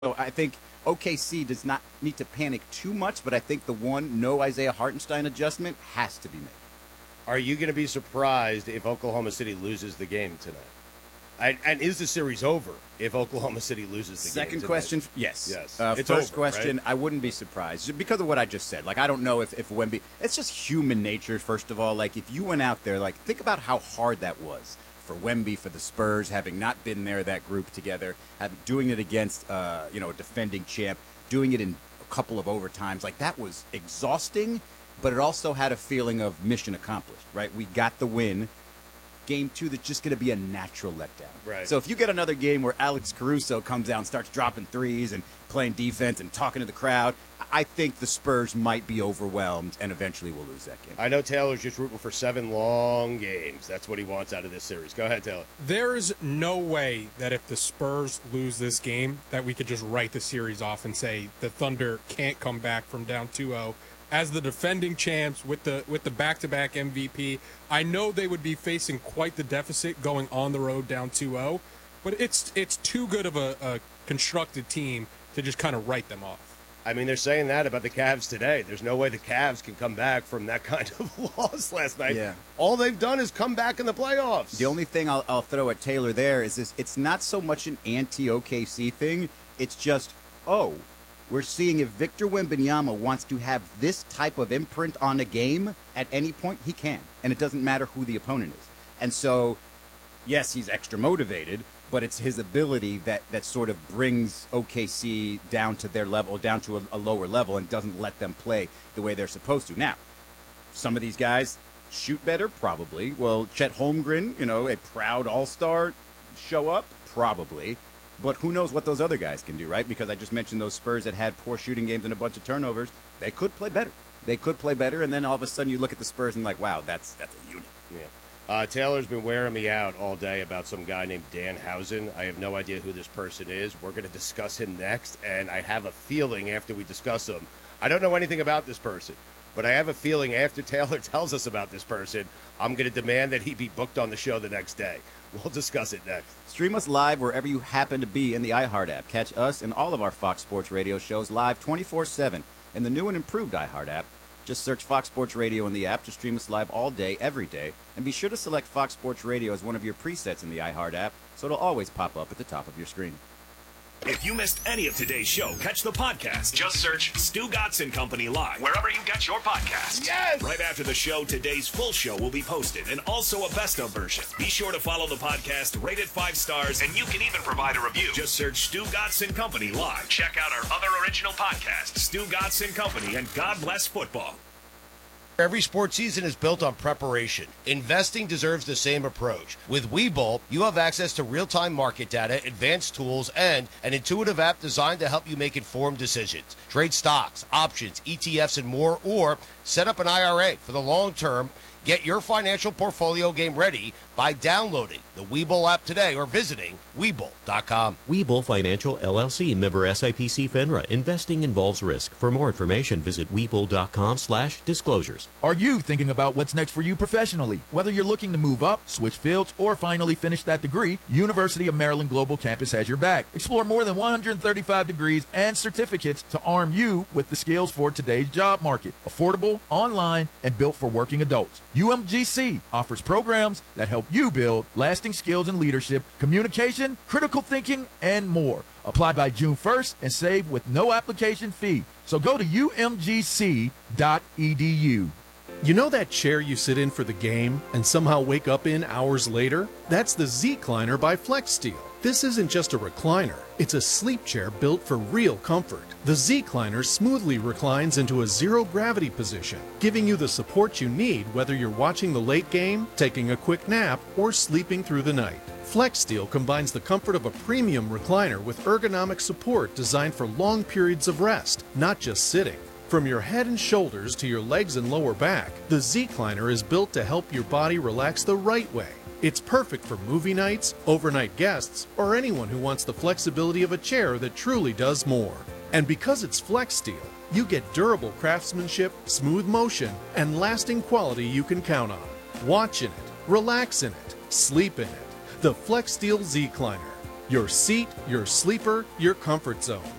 So I think OKC does not need to panic too much, but I think the no Isaiah Hartenstein adjustment has to be made. Are you going to be surprised if Oklahoma City loses the game tonight? And is the series over if Oklahoma City loses the game Second tonight? question, yes. Yes. First over, question, right? I wouldn't be surprised because of what I just said. Like, I don't know if Wemby, it's just human nature, first of all. Like, if you went out there, like, think about how hard that was for Wemby, for the Spurs, having not been there, that group together, doing it against, a defending champ, doing it in a couple of overtimes. Like, that was exhausting, but it also had a feeling of mission accomplished, right? We got the win. Game 2 that's just going to be a natural letdown. Right. So if you get another game where Alex Caruso comes out and starts dropping threes and playing defense and talking to the crowd, I think the Spurs might be overwhelmed and eventually will lose that game. I know Taylor's just rooting for 7 long games. That's what he wants out of this series. Go ahead, Taylor. There's no way that if the Spurs lose this game that we could just write the series off and say the Thunder can't come back from down 2-0. As the defending champs with the back-to-back MVP, I know they would be facing quite the deficit going on the road down 2-0, but it's too good of a constructed team to just kind of write them off. I mean, they're saying that about the Cavs today. There's no way the Cavs can come back from that kind of loss last night. Yeah. All they've done is come back in the playoffs. The only thing I'll throw at Taylor there is this: it's not so much an anti-OKC thing. It's just, we're seeing if Victor Wembanyama wants to have this type of imprint on a game at any point, he can. And it doesn't matter who the opponent is. And so, yes, he's extra motivated, but it's his ability that sort of brings OKC down to their level, down to a lower level, and doesn't let them play the way they're supposed to. Now, some of these guys shoot better, probably. Will Chet Holmgren, a proud all-star, show up? Probably. But who knows what those other guys can do, right? Because I just mentioned those Spurs that had poor shooting games and a bunch of turnovers. They could play better. And then all of a sudden you look at the Spurs and like, wow, that's a unit. Yeah. Taylor's been wearing me out all day about some guy named Dan Housen. I have no idea who this person is. We're going to discuss him next, and I have a feeling after we discuss him, I don't know anything about this person, but I have a feeling after Taylor tells us about this person, I'm going to demand that he be booked on the show the next day. We'll discuss it next. Stream us live wherever you happen to be in the iHeart app. Catch us and all of our Fox Sports Radio shows live 24/7 in the new and improved iHeart app. Just search Fox Sports Radio in the app to stream us live all day, every day. And be sure to select Fox Sports Radio as one of your presets in the iHeart app so it'll always pop up at the top of your screen. If you missed any of today's show, catch the podcast. Just search Stu Gotson Company Live, wherever you get your podcasts. Yes! Right after the show, today's full show will be posted, and also a best-of version. Be sure to follow the podcast, rate it 5 stars, and you can even provide a review. Just search Stu Gotson Company Live. Check out our other original podcasts, Stu Gotson Company and God Bless Football. Every sports season is built on preparation. Investing deserves the same approach. With Webull, you have access to real-time market data, advanced tools, and an intuitive app designed to help you make informed decisions. Trade stocks, options, ETFs, and more, or set up an IRA for the long term. Get your financial portfolio game ready by downloading the Webull app today or visiting Webull.com. Webull Financial LLC, member SIPC FINRA. Investing involves risk. For more information, visit Webull.com/disclosures. Are you thinking about what's next for you professionally? Whether you're looking to move up, switch fields, or finally finish that degree, University of Maryland Global Campus has your back. Explore more than 135 degrees and certificates to arm you with the skills for today's job market. Affordable, online, and built for working adults. UMGC offers programs that help you build lasting skills in leadership, communication, critical thinking, and more. Apply by June 1st and save with no application fee. So go to umgc.edu. You know that chair you sit in for the game and somehow wake up in hours later? That's the Z-Cliner by FlexSteel. This isn't just a recliner, it's a sleep chair built for real comfort. The Z-Cliner smoothly reclines into a zero-gravity position, giving you the support you need whether you're watching the late game, taking a quick nap, or sleeping through the night. FlexSteel combines the comfort of a premium recliner with ergonomic support designed for long periods of rest, not just sitting. From your head and shoulders to your legs and lower back, the Z-Cliner is built to help your body relax the right way. It's perfect for movie nights, overnight guests, or anyone who wants the flexibility of a chair that truly does more. And because it's FlexSteel, you get durable craftsmanship, smooth motion, and lasting quality you can count on. Watch in it, relax in it, sleep in it. The FlexSteel Z-Cliner. Your seat, your sleeper, your comfort zone.